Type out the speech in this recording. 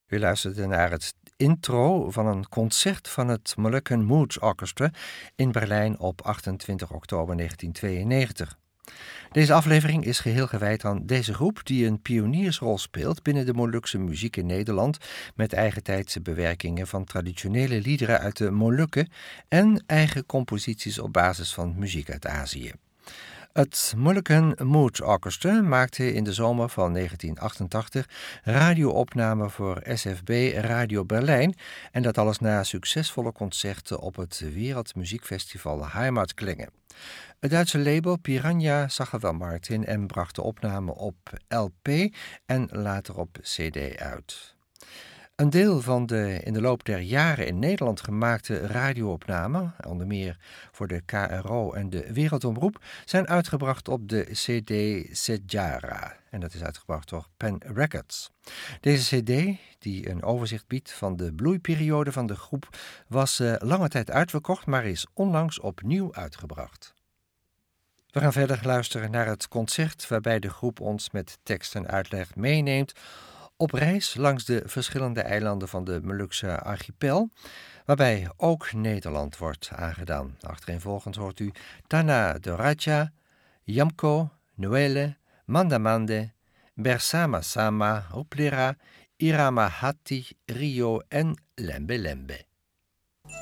U luisterde naar het intro van een concert van het Moluccan Moods Orchestra in Berlijn op 28 oktober 1992. Deze aflevering is geheel gewijd aan deze groep die een pioniersrol speelt binnen de Molukse muziek in Nederland met eigentijdse bewerkingen van traditionele liederen uit de Molukken en eigen composities op basis van muziek uit Azië. Het Moluccan Moods Orchestra maakte in de zomer van 1988 radioopnamen voor SFB Radio Berlijn en dat alles na succesvolle concerten op het Wereldmuziekfestival Heimatklänge. Het Duitse label Piranha zag er wel markt in en bracht de opname op LP en later op CD uit. Een deel van de in de loop der jaren in Nederland gemaakte radioopnamen, onder meer voor de KRO en de Wereldomroep, zijn uitgebracht op de CD Sejara. En dat is uitgebracht door Pen Records. Deze CD, die een overzicht biedt van de bloeiperiode van de groep, was lange tijd uitverkocht, maar is onlangs opnieuw uitgebracht. We gaan verder luisteren naar het concert waarbij de groep ons met tekst en uitleg meeneemt op reis langs de verschillende eilanden van de Molukse archipel, waarbij ook Nederland wordt aangedaan. Achtereenvolgens hoort u Tanah Toraja, Yamko, Nuele, Mandamande, Bersama Sama, Oplera, Irama Hati, Rio en Lembe Lembe.